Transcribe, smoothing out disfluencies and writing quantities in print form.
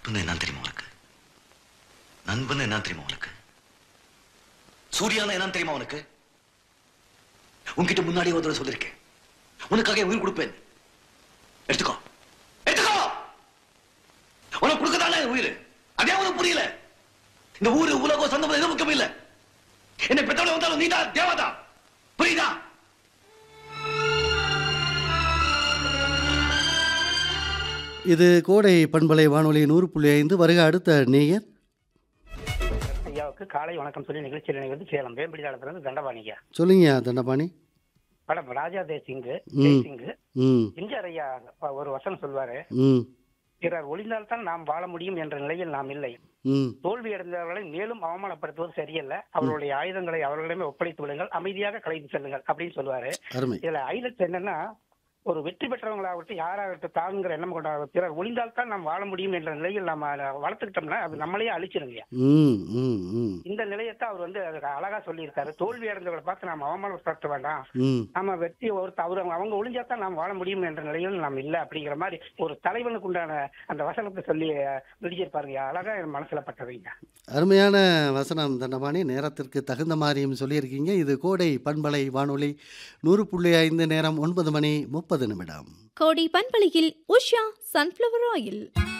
நட்புன்னு என்ன தெரியுமா உனக்கு? நண்பன் என்ன தெரியுமா உனக்கு? சூர்யானா என்ன தெரியுமா உனக்கு? உன்கிட்ட முன்னாடியே ஒரு தடவை சொல்லிருக்கேன், உனக்காக உயிர் கொடுப்பேன். எடுத்துக்கோ, எடுத்துக்கோ. உனக்கு கொடுக்கதானே உயிர். அதே உனக்கு புரியல. இந்த ஊரு உலகம் சொந்தம் எதுவும் முக்கியம் இல்ல. என்னை பெற்றவளை வந்தாலும் நீதான் தேவதா. புரியுதா? இது கோடை பண்பலை வானொலி 100.5. வருக அடுத்த நேயர். ஐயாவுக்கு காலை வணக்கம் சொல்லி நிகழ்ச்சியில் இணைவது சேலம் வேம்பிடிதாளத்திலிருந்து தண்டபாணியா. சொல்லுங்க தண்டபாணி. படம் ராஜா தேசிங்கு ம் சிங்கு ம் எம்ஜிஆர் ஐயா ஒரு வசனம் சொல்வாரு, ம் பிறர் ஒளிந்தால்தான் நாம் வாழ முடியும் என்ற நிலையில் நாம் இல்லை. ம் தோல்வி அடைந்தவர்களை மேலும் அவமானப்படுத்துவது சரியல்ல. அவர்களுடைய ஆயுதங்களை அவர்களிடமே ஒப்படைத்து விடுங்கள், அமைதியாக கலைத்து செல்லுங்கள் அப்படின்னு சொல்லுவாரு. அருமை. இதுல ஹைலைட்ஸ் என்னன்னா, ஒரு வெற்றி பெற்றவங்களாகட்டும் யாராகட்டும் தாங்கிற எண்ணம் கொண்டாட பிறர் ஒளிந்தால்தான் நாம் வாழ முடியும் என்ற நிலையில் நம்ம வளர்த்துக்கிட்டோம்னா அது நம்மளையே அழிச்சிருங்க. ம் ம் ம் இந்த நிலையத்தை அவர் வந்து அதுக்கு அழகா சொல்லியிருக்காரு. தோல்வி அடைந்தவர்களை பார்த்து நாம் அவமானப்படுத்த வேண்டாம், ம் நம்ம வெற்றி அவங்க ஒளிஞ்சாத்தான் நாம் வாழ முடியும் என்ற நிலையில் நாம் இல்லை அப்படிங்கிற மாதிரி ஒரு தலைவனுக்கு உண்டான அந்த வசனத்தை சொல்லி நடிச்சிருப்பாருங்க. அழகா என் மனசுல பட்டதுங்க. அருமையான வசனம் தண்டபாணி. நேரத்திற்கு தகுந்த மாதிரியும் சொல்லியிருக்கீங்க. இது கோடை பண்பலை வானொலி 100.5. நேரம் 9 மணி 30 நிமிடம். கோடை பண்பலையில் உஷா சன்ஃப்ளவர் ஆயில்.